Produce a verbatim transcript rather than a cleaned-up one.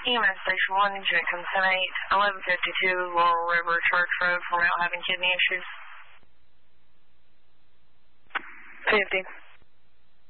E M S Station one, unit comes ten eight, eleven fifty-two Laurel River Church Road for now having kidney issues. fifty.